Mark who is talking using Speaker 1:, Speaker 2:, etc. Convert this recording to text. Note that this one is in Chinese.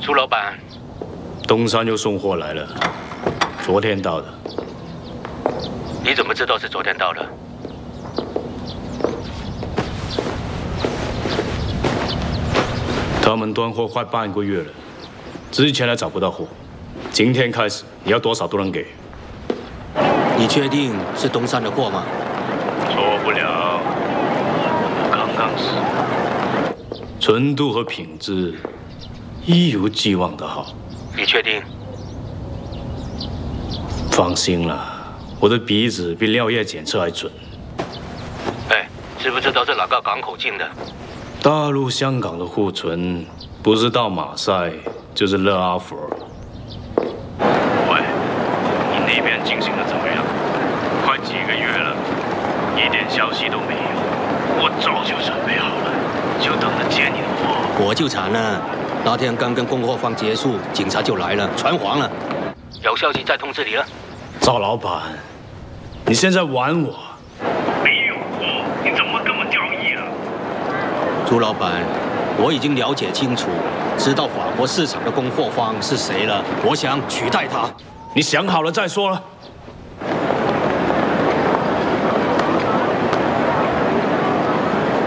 Speaker 1: 朱老板，
Speaker 2: 东山又送货来了，昨天到的。
Speaker 1: 你怎么知道是昨天到的？
Speaker 2: 他们断货快半个月了，之前还找不到货，今天开始你要多少都能给。
Speaker 3: 你确定是东山的货吗？
Speaker 2: 错不了，刚刚是。纯度和品质一如既往的好。
Speaker 1: 你确定？
Speaker 2: 放心了，我的鼻子比尿液检测还准。
Speaker 1: 哎，知不知道是哪个港口进的？
Speaker 2: 大陆、香港的库存，不是到马赛，就是勒阿弗尔。喂，你那边进行的怎么样？快几个月了，一点消息都没有。我早就准备好了，就等着接你的货。
Speaker 3: 我就惨了，那天刚跟供货方结束，警察就来了，船黄了。
Speaker 1: 有消息再通知你了。
Speaker 2: 赵老板，你现在玩我？
Speaker 4: 没有货，你怎么跟我交易了？
Speaker 3: 朱老板，我已经了解清楚，知道法国市场的供货方是谁了。我想取代他。
Speaker 2: 你想好了再说了。